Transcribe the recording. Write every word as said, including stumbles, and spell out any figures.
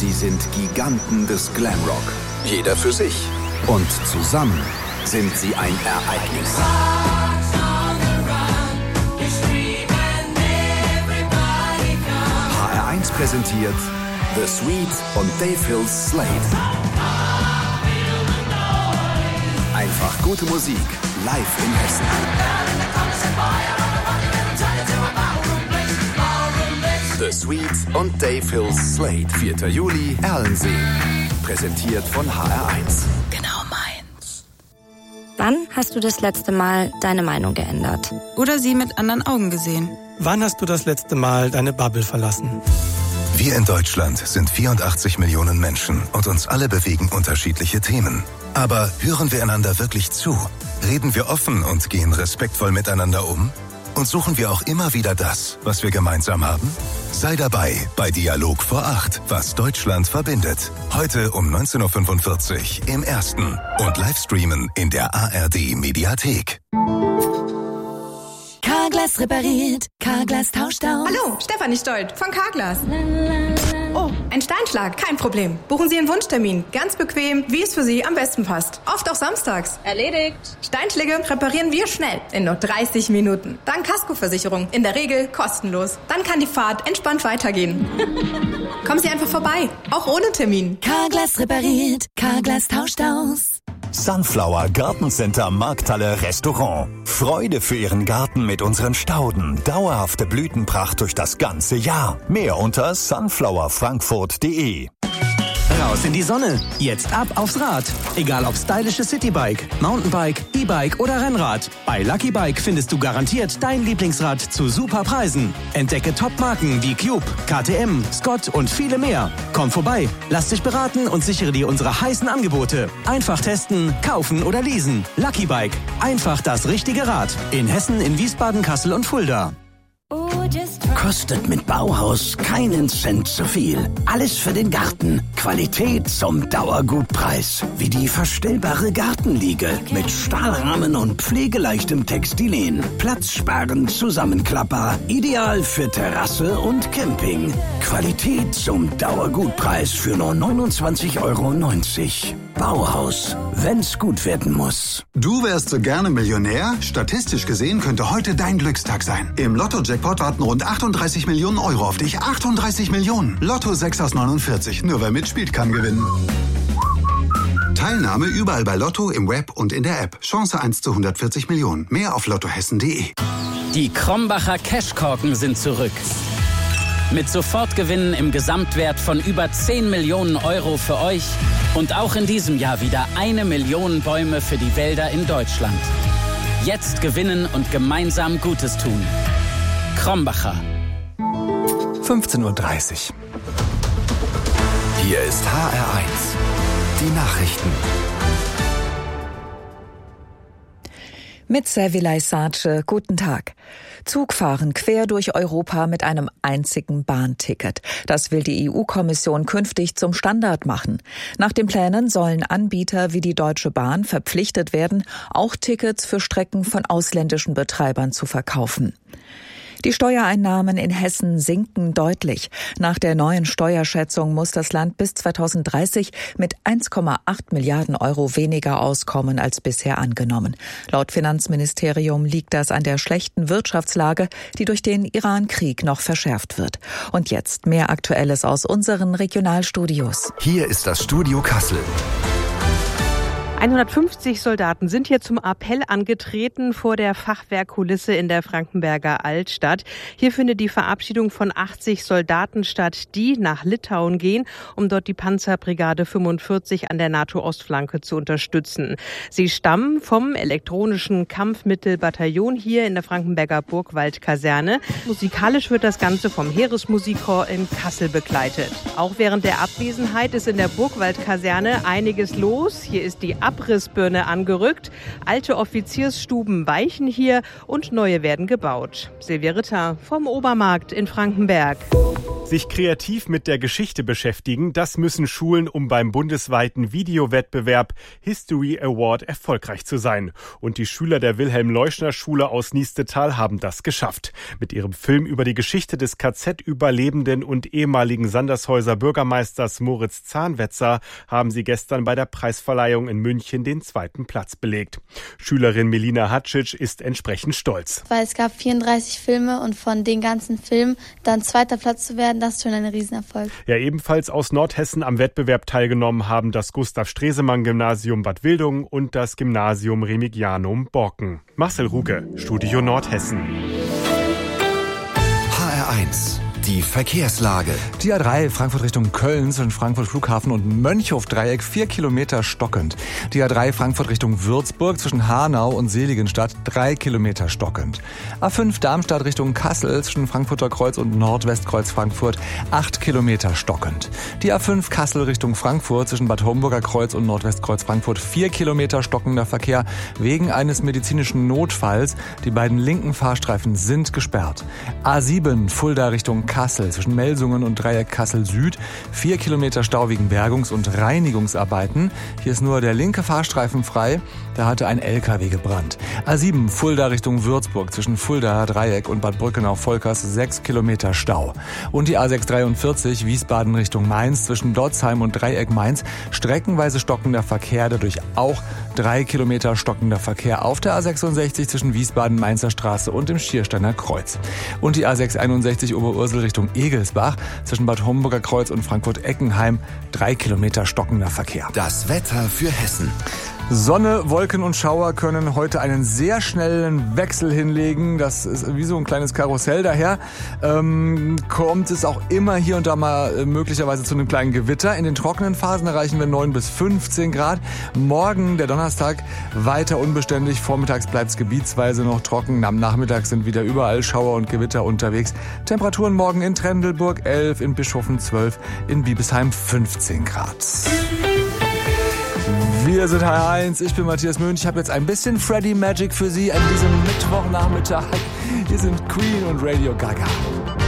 Sie sind Giganten des Glamrock. Jeder für sich. Und zusammen sind sie ein Ereignis. H R eins präsentiert The Sweet und Dave Hills Slade. Einfach gute Musik, live in Hessen. The Sweet und Dave Hills Slade. vierter Juli, Erlensee. Präsentiert von H R eins. Genau meins. Wann hast du das letzte Mal deine Meinung geändert? Oder sie mit anderen Augen gesehen? Wann hast du das letzte Mal deine Bubble verlassen? Wir in Deutschland sind vierundachtzig Millionen Menschen und uns alle bewegen unterschiedliche Themen. Aber hören wir einander wirklich zu? Reden wir offen und gehen respektvoll miteinander um? Und suchen wir auch immer wieder das, was wir gemeinsam haben? Sei dabei bei Dialog vor acht, was Deutschland verbindet. Heute um neunzehn Uhr fünfundvierzig im Ersten und Livestreamen in der A R D-Mediathek. Carglass repariert, Carglass tauscht aus. Hallo, Stefanie Stolt von Carglass. Oh, ein Steinschlag, kein Problem. Buchen Sie einen Wunschtermin. Ganz bequem, wie es für Sie am besten passt. Oft auch samstags. Erledigt. Steinschläge reparieren wir schnell, in nur dreißig Minuten. Dank Kaskoversicherung, in der Regel kostenlos. Dann kann die Fahrt entspannt weitergehen. Kommen Sie einfach vorbei, auch ohne Termin. Carglass repariert, Carglass tauscht aus. Sunflower Gartencenter Markthalle Restaurant. Freude für Ihren Garten mit unseren Stauden. Dauerhafte Blütenpracht durch das ganze Jahr. Mehr unter sunflower frankfurt punkt de. Raus in die Sonne. Jetzt ab aufs Rad. Egal ob stylisches Citybike, Mountainbike, E-Bike oder Rennrad. Bei Lucky Bike findest du garantiert dein Lieblingsrad zu super Preisen. Entdecke Top-Marken wie Cube, K T M, Scott und viele mehr. Komm vorbei, lass dich beraten und sichere dir unsere heißen Angebote. Einfach testen, kaufen oder leasen. Lucky Bike. Einfach das richtige Rad. In Hessen, in Wiesbaden, Kassel und Fulda. Kostet mit Bauhaus keinen Cent zu viel. Alles für den Garten. Qualität zum Dauergutpreis. Wie die verstellbare Gartenliege mit Stahlrahmen und pflegeleichtem Textilien. Platzsparend Zusammenklapper. Ideal für Terrasse und Camping. Qualität zum Dauergutpreis für nur neunundzwanzig Euro neunzig. Bauhaus, wenn's gut werden muss. Du wärst so gerne Millionär? Statistisch gesehen könnte heute dein Glückstag sein. Im Lotto-Jackpot warten rund achtunddreißig Millionen Euro auf dich. achtunddreißig Millionen. Lotto sechs aus neunundvierzig. Nur wer mitspielt, kann gewinnen. Teilnahme überall bei Lotto, im Web und in der App. Chance eins zu hundertvierzig Millionen. Mehr auf lottohessen punkt de. Die Krombacher Cashkorken sind zurück. Mit Sofortgewinnen im Gesamtwert von über zehn Millionen Euro für euch und auch in diesem Jahr wieder eine Million Bäume für die Wälder in Deutschland. Jetzt gewinnen und gemeinsam Gutes tun. Krombacher. fünfzehn Uhr dreißig. Hier ist H R eins. Die Nachrichten. Mit Servilay Sace, guten Tag. Zugfahren quer durch Europa mit einem einzigen Bahnticket. Das will die E U-Kommission künftig zum Standard machen. Nach den Plänen sollen Anbieter wie die Deutsche Bahn verpflichtet werden, auch Tickets für Strecken von ausländischen Betreibern zu verkaufen. Die Steuereinnahmen in Hessen sinken deutlich. Nach der neuen Steuerschätzung muss das Land bis zweitausenddreißig mit eins Komma acht Milliarden Euro weniger auskommen als bisher angenommen. Laut Finanzministerium liegt das an der schlechten Wirtschaftslage, die durch den Iran-Krieg noch verschärft wird. Und jetzt mehr Aktuelles aus unseren Regionalstudios. Hier ist das Studio Kassel. hundertfünfzig Soldaten sind hier zum Appell angetreten vor der Fachwerkkulisse in der Frankenberger Altstadt. Hier findet die Verabschiedung von achtzig Soldaten statt, die nach Litauen gehen, um dort die Panzerbrigade fünfundvierzig an der NATO-Ostflanke zu unterstützen. Sie stammen vom elektronischen Kampfmittelbataillon hier in der Frankenberger Burgwald-Kaserne. Musikalisch wird das Ganze vom Heeresmusikchor in Kassel begleitet. Auch während der Abwesenheit ist in der Burgwald-Kaserne einiges los. Hier ist die Ab Abrissbirne angerückt. Alte Offiziersstuben weichen hier und neue werden gebaut. Silvia Ritter vom Obermarkt in Frankenberg. Sich kreativ mit der Geschichte beschäftigen, das müssen Schulen, um beim bundesweiten Videowettbewerb History Award erfolgreich zu sein. Und die Schüler der Wilhelm-Leuschner-Schule aus Niestetal haben das geschafft. Mit ihrem Film über die Geschichte des K Z-Überlebenden und ehemaligen Sandershäuser Bürgermeisters Moritz Zahnwetzer haben sie gestern bei der Preisverleihung in München den zweiten Platz belegt. Schülerin Melina Hatschic ist entsprechend stolz. Weil es gab vierunddreißig Filme und von den ganzen Filmen dann zweiter Platz zu werden, das ist schon ein Riesenerfolg. Ja, ebenfalls aus Nordhessen am Wettbewerb teilgenommen haben das Gustav-Stresemann-Gymnasium Bad Wildungen und das Gymnasium Remigianum Borken. Marcel Ruge, Studio Nordhessen. H R eins. Die Verkehrslage. Die A drei Frankfurt Richtung Köln zwischen Frankfurt Flughafen und Mönchhof-Dreieck vier Kilometer stockend. Die A drei Frankfurt Richtung Würzburg zwischen Hanau und Seligenstadt drei Kilometer stockend. A fünf Darmstadt Richtung Kassel zwischen Frankfurter Kreuz und Nordwestkreuz Frankfurt acht Kilometer stockend. Die A fünf Kassel Richtung Frankfurt zwischen Bad Homburger Kreuz und Nordwestkreuz Frankfurt vier Kilometer stockender Verkehr wegen eines medizinischen Notfalls. Die beiden linken Fahrstreifen sind gesperrt. A sieben Fulda Richtung Kassel zwischen Melsungen und Dreieck Kassel Süd. Vier Kilometer Stau wegen Bergungs- und Reinigungsarbeiten. Hier ist nur der linke Fahrstreifen frei. Da hatte ein L K W gebrannt. A sieben Fulda Richtung Würzburg zwischen Fulda Dreieck und Bad Brückenau-Volkers sechs Kilometer Stau. Und die A sechs dreiundvierzig Wiesbaden Richtung Mainz zwischen Dotzheim und Dreieck Mainz. Streckenweise stockender Verkehr, dadurch auch drei Kilometer stockender Verkehr auf der A sechsundsechzig zwischen Wiesbaden Mainzer Straße und dem Schiersteiner Kreuz. Und die A sechs einundsechzig Oberursel Richtung Egelsbach zwischen Bad Homburger Kreuz und Frankfurt-Eckenheim drei Kilometer stockender Verkehr. Das Wetter für Hessen. Sonne, Wolken und Schauer können heute einen sehr schnellen Wechsel hinlegen. Das ist wie so ein kleines Karussell. Daher ähm, kommt es auch immer hier und da mal äh, möglicherweise zu einem kleinen Gewitter. In den trockenen Phasen erreichen wir neun bis fünfzehn Grad. Morgen, der Donnerstag, weiter unbeständig. Vormittags bleibt es gebietsweise noch trocken. Am Nachmittag sind wieder überall Schauer und Gewitter unterwegs. Temperaturen morgen in Trendelburg elf, in Bischoften zwölf, in Biebesheim fünfzehn Grad. Wir sind H R eins, ich bin Matthias Mönch. Ich habe jetzt ein bisschen Freddy Magic für Sie an diesem Mittwochnachmittag. Hier sind Queen und Radio Gaga.